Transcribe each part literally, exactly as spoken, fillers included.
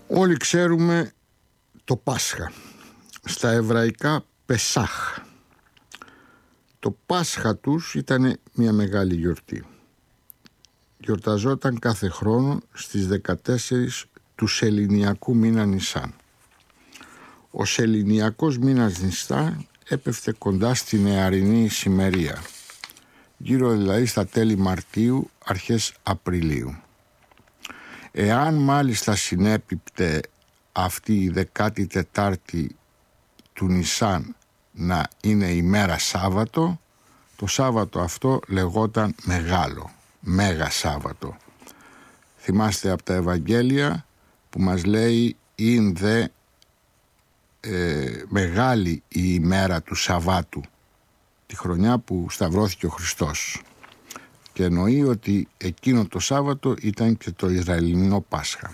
Όλοι ξέρουμε το Πάσχα, στα εβραϊκά Πεσάχ. Το Πάσχα τους ήταν μια μεγάλη γιορτή. Γιορταζόταν κάθε χρόνο στις δεκατέσσερις του σεληνιακού μήνα Νισάν. Ο σεληνιακός μήνας Νισάν έπεφτε κοντά στη νεαρινή ησημερία, γύρω δηλαδή στα τέλη Μαρτίου, αρχές Απριλίου. Εάν μάλιστα συνέπιπτε αυτή η δεκάτη τετάρτη του Νισάν να είναι ημέρα Σάββατο, το Σάββατο αυτό λεγόταν Μεγάλο, Μέγα Σάββατο. Θυμάστε από τα Ευαγγέλια που μας λέει «Ειν δε ε, μεγάλη η ημέρα του Σαββάτου», τη χρονιά που σταυρώθηκε ο Χριστός. Και εννοεί ότι εκείνο το Σάββατο ήταν και το Ισραηλινό Πάσχα.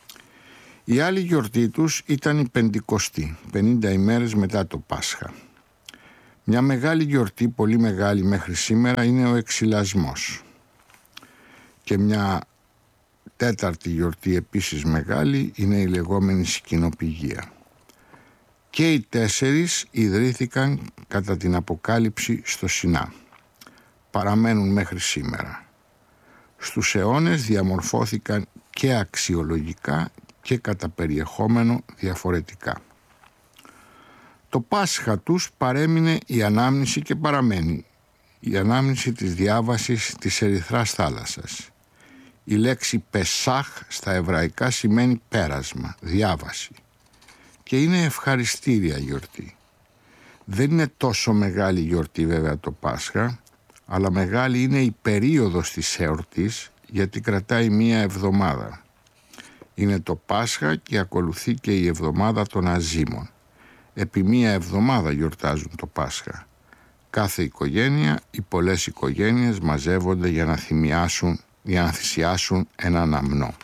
Η άλλη γιορτή τους ήταν η Πεντηκοστή, πενήντα ημέρες μετά το Πάσχα. Μια μεγάλη γιορτή, πολύ μεγάλη μέχρι σήμερα, είναι ο Εξιλασμός. Και μια τέταρτη γιορτή επίσης μεγάλη είναι η λεγόμενη Σκηνοπηγία. Και οι τέσσερις ιδρύθηκαν κατά την Αποκάλυψη στο Σινά. Παραμένουν μέχρι σήμερα. Στους αιώνες διαμορφώθηκαν και αξιολογικά και κατά περιεχόμενο διαφορετικά. Το Πάσχα τους παρέμεινε η ανάμνηση και παραμένει η ανάμνηση της διάβασης της Ερυθράς θάλασσας. Η λέξη Πεσάχ στα εβραϊκά σημαίνει πέρασμα, διάβαση, και είναι ευχαριστήρια γιορτή. Δεν είναι τόσο μεγάλη γιορτή βέβαια το Πάσχα, αλλά μεγάλη είναι η περίοδος της εορτής, γιατί κρατάει μία εβδομάδα. Είναι το Πάσχα και ακολουθεί και η εβδομάδα των Αζίμων. Επί μία εβδομάδα γιορτάζουν το Πάσχα. Κάθε οικογένεια ή πολλές οικογένειες μαζεύονται για να θυμιάσουν, για να θυσιάσουν έναν αμνό.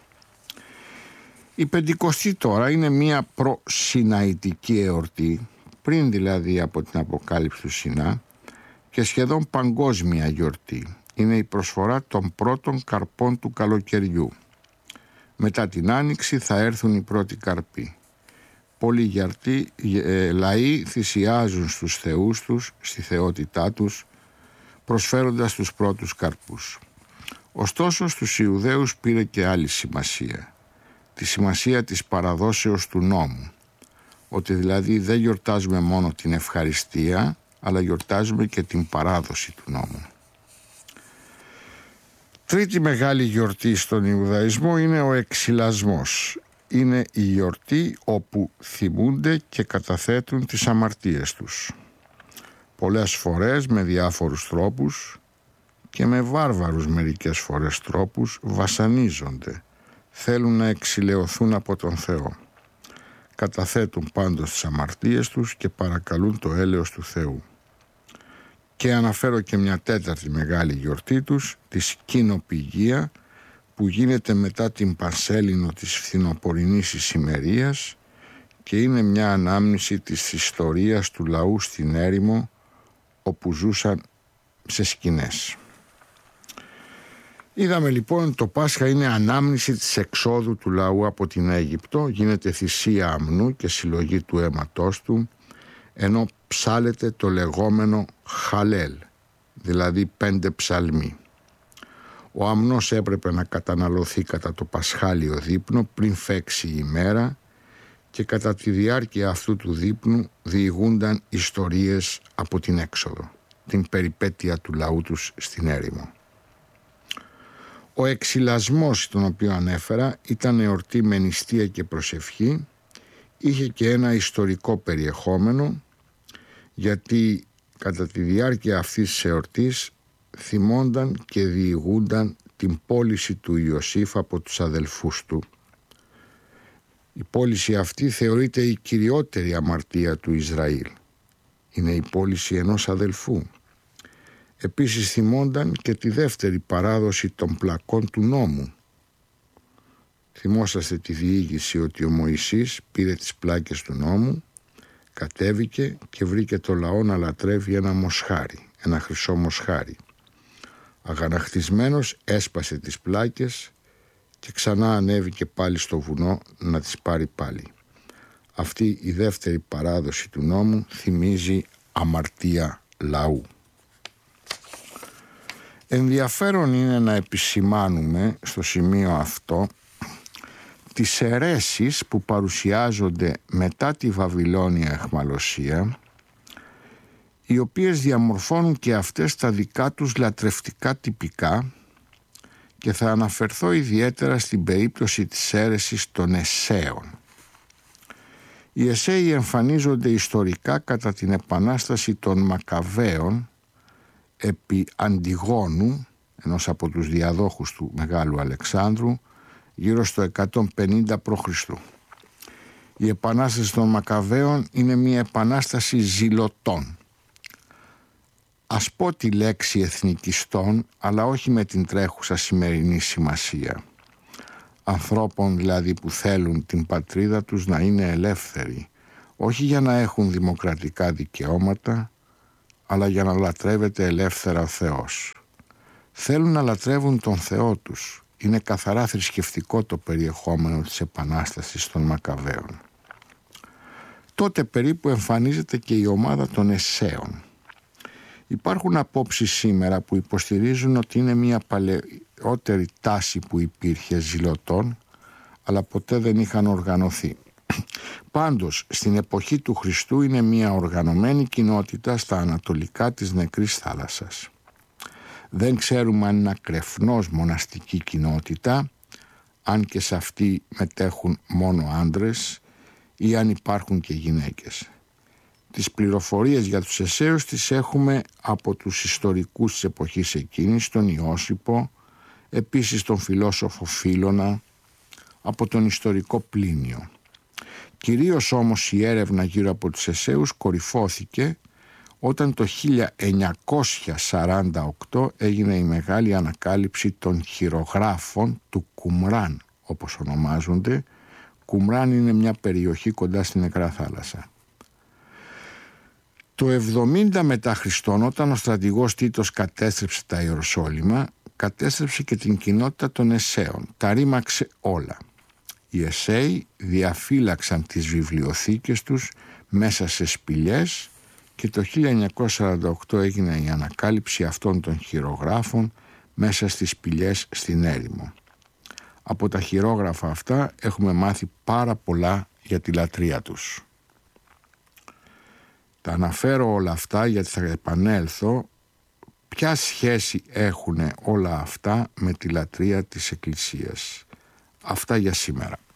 Η Πεντηκοστή τώρα είναι μία προσιναητική εορτή, πριν δηλαδή από την Αποκάλυψη του Σινά, και σχεδόν παγκόσμια γιορτή. Είναι η προσφορά των πρώτων καρπών του καλοκαιριού. Μετά την Άνοιξη θα έρθουν οι πρώτοι καρποί. Πολλοί γιαρτοί, ε, λαοί θυσιάζουν στους θεούς τους, στη θεότητά τους, προσφέροντας τους πρώτους καρπούς. Ωστόσο στους Ιουδαίους πήρε και άλλη σημασία. Τη σημασία της παραδόσεως του νόμου. Ότι δηλαδή δεν γιορτάζουμε μόνο την ευχαριστία, αλλά γιορτάζουμε και την παράδοση του νόμου. Τρίτη μεγάλη γιορτή στον Ιουδαϊσμό είναι ο Εξιλασμός. Είναι η γιορτή όπου θυμούνται και καταθέτουν τις αμαρτίες τους. Πολλές φορές με διάφορους τρόπους και με βάρβαρους μερικές φορές τρόπους βασανίζονται. Θέλουν να εξηλαιωθούν από τον Θεό. Καταθέτουν πάντως τις αμαρτίες τους και παρακαλούν το έλεος του Θεού. Και αναφέρω και μια τέταρτη μεγάλη γιορτή τους, τη Σκηνοπηγία, που γίνεται μετά την Πανσέλινο της φθινοπορεινής ησημερίας και είναι μια ανάμνηση της ιστορίας του λαού στην έρημο, όπου ζούσαν σε σκηνές. Είδαμε λοιπόν το Πάσχα είναι ανάμνηση της εξόδου του λαού από την Αίγυπτο, γίνεται θυσία αμνού και συλλογή του αίματός του, ενώ ψάλεται το λεγόμενο Χαλέλ, δηλαδή πέντε ψαλμοί. Ο αμνός έπρεπε να καταναλωθεί κατά το πασχάλιο δείπνο πριν φέξει η ημέρα και κατά τη διάρκεια αυτού του δείπνου διηγούνταν ιστορίες από την έξοδο, την περιπέτεια του λαού τους στην έρημο. Ο εξιλασμός, τον οποίο ανέφερα, ήταν εορτή με νηστεία και προσευχή, είχε και ένα ιστορικό περιεχόμενο, γιατί κατά τη διάρκεια αυτής της εορτής θυμόνταν και διηγούνταν την πώληση του Ιωσήφ από τους αδελφούς του. Η πώληση αυτή θεωρείται η κυριότερη αμαρτία του Ισραήλ. Είναι η πώληση ενός αδελφού. Επίσης θυμόνταν και τη δεύτερη παράδοση των πλακών του νόμου. Θυμόσαστε τη διήγηση ότι ο Μωυσής πήρε τις πλάκες του νόμου, κατέβηκε και βρήκε το λαό να λατρεύει ένα μοσχάρι, ένα χρυσό μοσχάρι. Αγανακτισμένος έσπασε τις πλάκες και ξανά ανέβηκε πάλι στο βουνό να τις πάρει πάλι. Αυτή η δεύτερη παράδοση του νόμου θυμίζει αμαρτία λαού. Ενδιαφέρον είναι να επισημάνουμε στο σημείο αυτό τις αιρέσεις που παρουσιάζονται μετά τη Βαβυλώνια αιχμαλωσία, οι οποίες διαμορφώνουν και αυτές τα δικά τους λατρευτικά τυπικά, και θα αναφερθώ ιδιαίτερα στην περίπτωση της αίρεσης των Εσέων. Οι Εσέοι εμφανίζονται ιστορικά κατά την επανάσταση των Μακαβαίων επί Αντιγόνου, ενός από τους διαδόχους του Μεγάλου Αλεξάνδρου, γύρω στο εκατόν πενήντα π.Χ. Η επανάσταση των Μακαβαίων είναι μια επανάσταση ζηλωτών. Ας πω τη λέξη εθνικιστών, αλλά όχι με την τρέχουσα σημερινή σημασία. Ανθρώπων δηλαδή που θέλουν την πατρίδα τους να είναι ελεύθεροι, όχι για να έχουν δημοκρατικά δικαιώματα, αλλά για να λατρεύεται ελεύθερα ο Θεός. Θέλουν να λατρεύουν τον Θεό τους. Είναι καθαρά θρησκευτικό το περιεχόμενο της επανάστασης των Μακαβαίων. Τότε περίπου εμφανίζεται και η ομάδα των Εσέων. Υπάρχουν απόψεις σήμερα που υποστηρίζουν ότι είναι μια παλαιότερη τάση που υπήρχε ζηλωτών, αλλά ποτέ δεν είχαν οργανωθεί. Πάντως, στην εποχή του Χριστού είναι μια οργανωμένη κοινότητα στα ανατολικά της Νεκρής Θάλασσας. Δεν ξέρουμε αν είναι ακρεφνώς μοναστική κοινότητα, αν και σε αυτή μετέχουν μόνο άντρες ή αν υπάρχουν και γυναίκες. Τις πληροφορίες για τους Εσέους τις έχουμε από τους ιστορικούς της εποχής εκείνης, τον Ιώσυπο, επίσης τον φιλόσοφο Φίλωνα, από τον ιστορικό Πλίνιο. Κυρίως όμως η έρευνα γύρω από τους Εσέους κορυφώθηκε όταν το χίλια εννιακόσια σαράντα οκτώ έγινε η μεγάλη ανακάλυψη των χειρογράφων του Κουμράν, όπως ονομάζονται. Κουμράν είναι μια περιοχή κοντά στην Νεκρά Θάλασσα. Το εβδομήντα μετά Χριστόν, όταν ο στρατηγός Τίτος κατέστρεψε τα Ιεροσόλυμα, κατέστρεψε και την κοινότητα των Εσέων. Τα ρήμαξε όλα. Οι Εσέοι διαφύλαξαν τις βιβλιοθήκες τους μέσα σε σπηλιές και το χίλια εννιακόσια σαράντα οκτώ έγινε η ανακάλυψη αυτών των χειρογράφων μέσα στις σπηλιές στην έρημο. Από τα χειρόγραφα αυτά έχουμε μάθει πάρα πολλά για τη λατρεία τους. Τα αναφέρω όλα αυτά γιατί θα επανέλθω ποια σχέση έχουν όλα αυτά με τη λατρεία της Εκκλησίας. Αυτά για σήμερα.